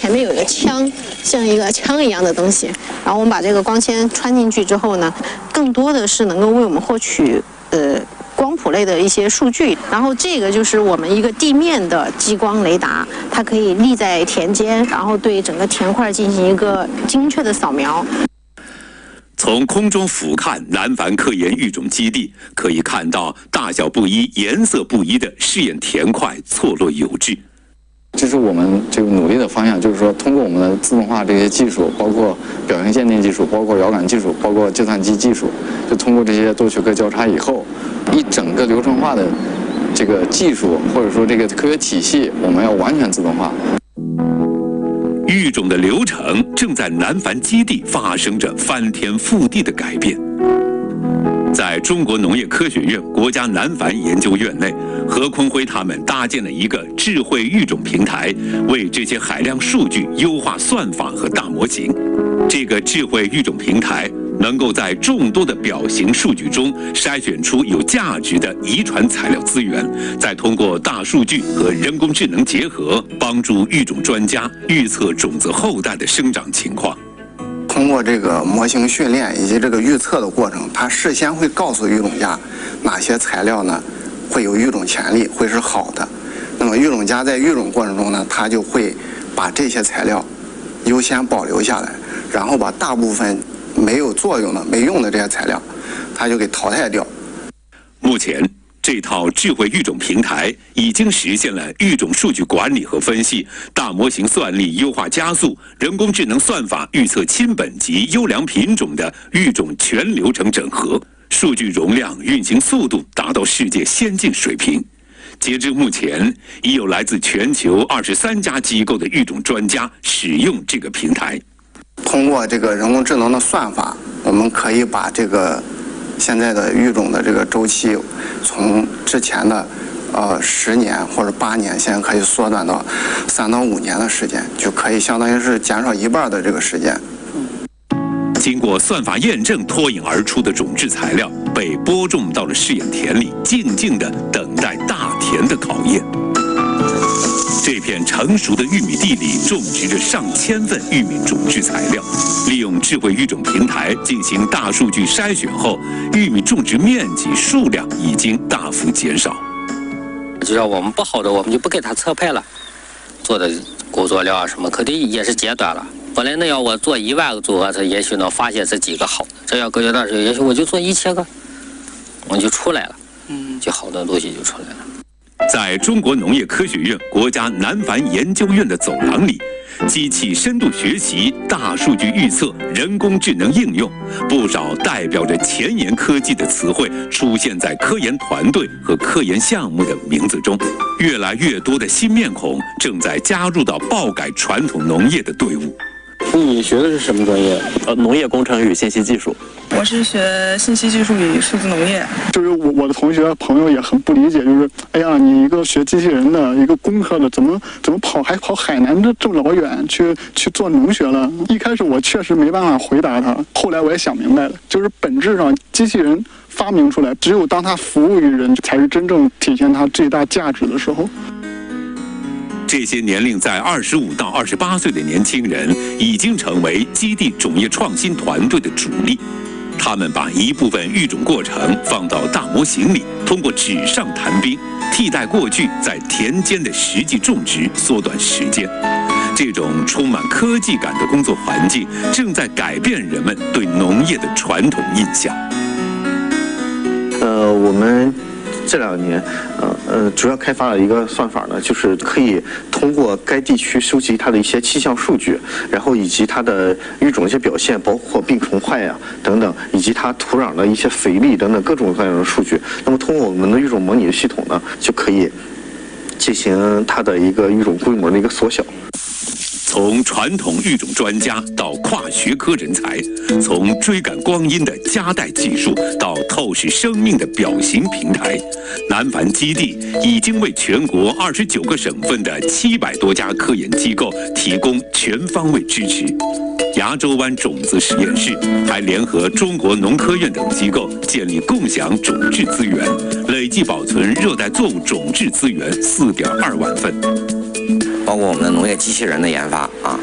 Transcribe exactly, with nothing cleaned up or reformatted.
前面有一个枪，像一个枪一样的东西，然后我们把这个光纤穿进去之后呢，更多的是能够为我们获取呃光谱类的一些数据。然后这个就是我们一个地面的激光雷达，它可以立在田间，然后对整个田块进行一个精确的扫描。 从空中俯瞰南繁科研育种基地，可以看到大小不一、颜色不一的试验田块错落有致。 这是我们这个努力的方向，就是说通过我们的自动化这些技术，包括表型鉴定技术，包括遥感技术，包括计算机技术，就通过这些多学科交叉以后，一整个流程化的这个技术或者说这个科学体系，我们要完全自动化。 育种的流程正在南繁基地发生着翻天覆地的改变。在中国农业科学院国家南繁研究院内，何坤辉他们搭建了一个智慧育种平台，为这些海量数据优化算法和大模型。这个智慧育种平台能够在众多的表型数据中筛选出有价值的遗传材料资源，再通过大数据和人工智能结合，帮助育种专家预测种子后代的生长情况。 通过这个模型训练以及这个预测的过程，它事先会告诉育种家哪些材料呢会有育种潜力，会是好的。那么育种家在育种过程中呢，他就会把这些材料优先保留下来，然后把大部分没有作用的、没用的这些材料，他就给淘汰掉。 目前，这套智慧育种平台已经实现了育种数据管理和分析、大模型算力优化加速、人工智能算法预测亲本及优良品种的育种全流程整合，数据容量、运行速度达到世界先进水平。截至目前，已有来自全球二十三家机构的育种专家使用这个平台。 通过这个人工智能的算法，我们可以把这个现在的育种的这个周期，从之前的呃十年或者八年，现在可以缩短到三到五年的时间，就可以相当于是减少一半的这个时间。 经过算法验证脱颖而出的种质材料，被播种到了试验田里，静静地等待大田的考验。这片成熟的玉米地里种植着上千份玉米种质材料，利用智慧育种平台进行大数据筛选后，玉米种植面积数量已经大幅减少。 只要我们不好的，我们就不给它测配了，做的工作量啊什么肯定也是截断了。本来那要我做一万个组合，它也许能发现这几个好的，这要隔一段时间，也许我就做一千个，我就出来了，嗯，就好的东西就出来了。 在中国农业科学院国家南繁研究院的走廊里，机器深度学习、大数据预测、人工智能应用，不少代表着前沿科技的词汇出现在科研团队和科研项目的名字中。越来越多的新面孔正在加入到爆改传统农业的队伍。 你学的是什么专业？ 呃，农业工程与信息技术。 我是学信息技术与数字农业。 就是我我的同学朋友也很不理解，就是哎呀，你一个学机器人的，一个工科的，怎么怎么跑还跑海南这这么老远去去做农学了？一开始我确实没办法回答他，后来我也想明白了，就是本质上机器人发明出来，只有当它服务于人，才是真正体现它最大价值的时候。 这些年龄在二十五到二十八岁的年轻人，已经成为基地种业创新团队的主力。他们把一部分育种过程放到大模型里，通过纸上谈兵，替代过去在田间的实际种植，缩短时间。这种充满科技感的工作环境，正在改变人们对农业的传统印象。 呃，我们这两年，呃呃，主要开发了一个算法呢，就是可以通过该地区收集它的一些气象数据，然后以及它的育种一些表现，包括病虫害呀、啊、等等，以及它土壤的一些肥力等等各种各样的数据。那么通过我们的育种模拟的系统呢，就可以进行它的一个育种规模的一个缩小。 从传统育种专家到跨学科人才，从追赶光阴的夹带技术到透视生命的表型平台，南繁基地已经为全国二十九个省份的七百多家科研机构提供全方位支持。牙洲湾种子实验室还联合中国农科院等机构建立共享种质资源，累计保存热带作物种质资源四点二万份。 包括我们的农业机器人的研发啊，